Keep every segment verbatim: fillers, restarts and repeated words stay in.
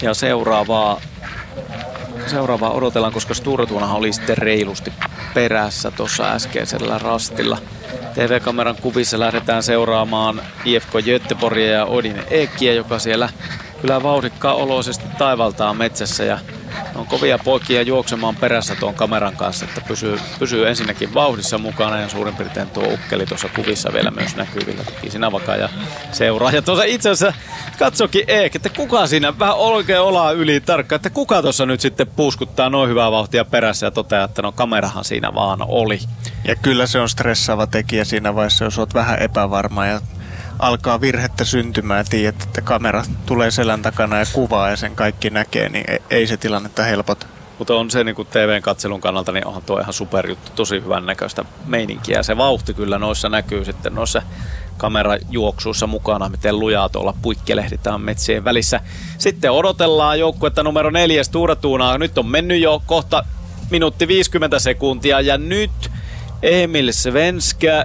Ja seuraavaa, seuraavaa odotellaan, koska Sture Tunahan oli sitten reilusti perässä tuossa äskeisellä rastilla. T V-kameran kuvissa lähdetään seuraamaan I F K Göteborgia ja Odin Ekiä, joka siellä kyllä vauhdikkaa oloisesti taivaltaa metsässä. Ja on kovia poikia juoksemaan perässä tuon kameran kanssa, että pysyy, pysyy ensinnäkin vauhdissa mukana ja suurin piirtein tuo ukkeli tuossa kuvissa vielä myös näkyvillä. Toki siinä vakaa ja seuraa. Ja tuossa itse asiassa katsokin Eek, että kuka siinä vähän oikein olaa yli tarkka, että kuka tuossa nyt sitten puuskuttaa noin hyvää vauhtia perässä ja toteaa, että no kamerahan siinä vaan oli. Ja kyllä se on stressaava tekijä siinä vaiheessa, jos olet vähän epävarma ja alkaa virhettä syntymään ja tiedät, että kamera tulee selän takana ja kuvaa ja sen kaikki näkee, niin ei se tilannetta helpota. Mutta on se niin kuin T V-katselun kannalta, niin onhan tuo ihan superjuttu, tosi hyvän näköistä meininkiä. Se vauhti kyllä noissa näkyy sitten noissa kamerajuoksuissa mukana, miten lujaa tuolla puikkelehditään metsien välissä. Sitten odotellaan joukkuetta numero neljä Sture Tuna. Nyt on mennyt jo kohta minuutti viisikymmentä sekuntia ja nyt Emil Svenska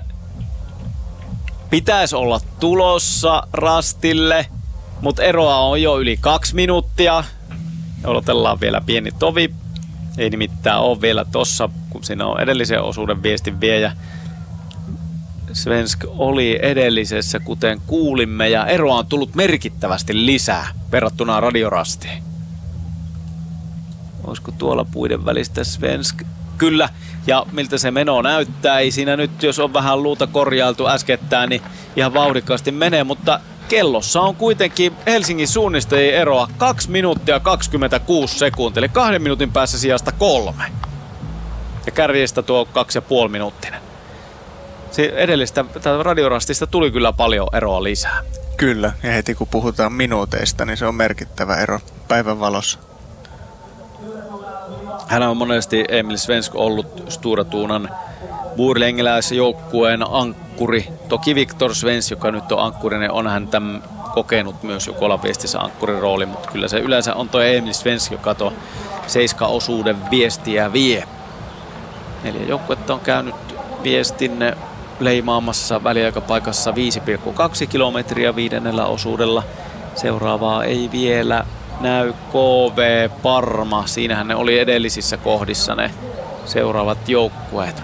pitäisi olla tulossa rastille, mutta eroa on jo yli kaksi minuuttia. Odotellaan vielä pieni tovi. Ei nimittäin ole vielä tossa, kun siinä on edellisen osuuden viestin viejä. Svensk oli edellisessä, kuten kuulimme, ja eroa on tullut merkittävästi lisää verrattuna radiorastiin. Olisiko tuolla puiden välistä Svensk? Kyllä. Ja miltä se meno näyttää, ei siinä nyt, jos on vähän luuta korjailtu äskettäin, niin ihan vauhdikkaasti menee, mutta kellossa on kuitenkin Helsingin suunnistajien eroa kaksi minuuttia kaksikymmentäkuusi sekuntia, eli kahden minuutin päässä sijasta kolme. Ja kärjestä tuo kaksi ja puoli minuuttinen. Edellistä radiorastista tuli kyllä paljon eroa lisää. Kyllä, ja heti kun puhutaan minuuteista, niin se on merkittävä ero päivän valossa. Hän on monesti Emil Svensk ollut Sture Tunan buurilengeläisjoukkueen ankkuri. Toki Viktor Svensk, joka nyt on ankkurinen, on hän tämän kokenut myös jo kolaviestissä ankkurin rooli, mutta kyllä se yleensä on tuo Emil Svensk, joka tuo seiska-osuuden viestiä vie. Neljä joukkuetta on käynyt viestin leimaamassa väliaikapaikassa viisi pilkku kaksi kilometriä viidennellä osuudella. Seuraavaa ei vielä näy K V Parma. Siinähän ne oli edellisissä kohdissa ne seuraavat joukkueet.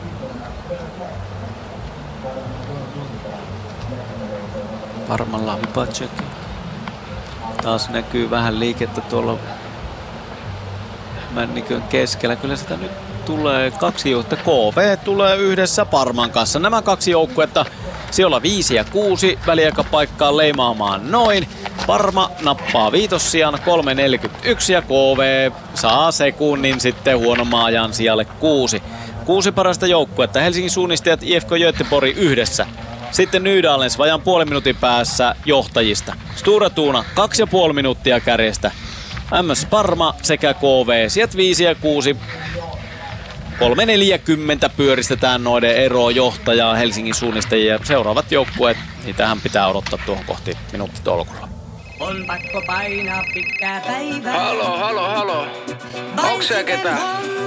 Parmalla Vipacek. Taas näkyy vähän liikettä tuolla männikön keskellä. Kyllä sitä nyt tulee kaksi joukkuetta. K V tulee yhdessä Parman kanssa. Nämä kaksi joukkuetta siellä viisi ja kuusi väliaikapaikkaa leimaamaan noin. Parma nappaa viitossijan kolme neljäkymmentäyksi ja K V saa sekunnin sitten huonomman ajan sijalle kuusi. Kuusi parasta joukkuetta. Helsingin suunnistajat I F K Göteborg yhdessä. Sitten Nydalens vajan puolen minuutin päässä johtajista. Sture Tuna kaksi ja puoli minuuttia kärjestä. M S Parma sekä K V sijat viisi ja kuusi. kolme neljäkymmentä pyöristetään noiden eroa johtajaa Helsingin suunnistajia. Seuraavat joukkueet, niitähän pitää odottaa tuohon kohti minuuttitolkulla. On pakko painaa pitkää päivää. Halo, halo, halo. Onks siellä ketään?